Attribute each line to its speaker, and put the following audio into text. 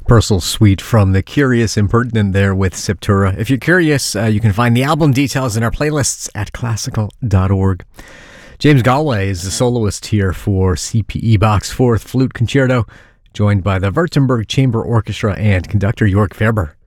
Speaker 1: Purcell Suite from The Curious Impertinent there with Septura. If you're curious, you can find the album details in our playlists at classical.org. James Galway is the soloist here for CPE Bach's Fourth Flute Concerto, joined by the Württemberg Chamber Orchestra and conductor Jörg Ferber.